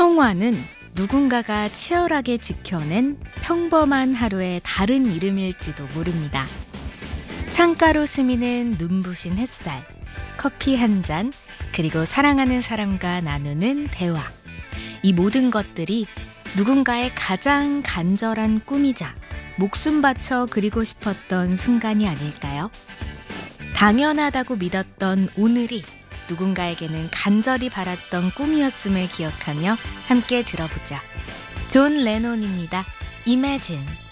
평화는 누군가가 치열하게 지켜낸 평범한 하루의 다른 이름일지도 모릅니다. 창가로 스미는 눈부신 햇살, 커피 한 잔, 그리고 사랑하는 사람과 나누는 대화. 이 모든 것들이 누군가의 가장 간절한 꿈이자 목숨 바쳐 그리고 싶었던 순간이 아닐까요? 당연하다고 믿었던 오늘이 누군가에게는 간절히 바랐던 꿈이었음을 기억하며 함께 들어보자. 존 레논입니다. Imagine.